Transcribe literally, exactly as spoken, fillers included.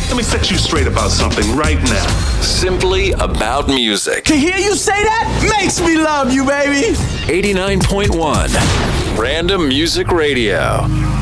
Let me set you straight about something right now. Simply About Music. To hear you say that makes me love you, baby. eighty-nine point one Random Music Radio.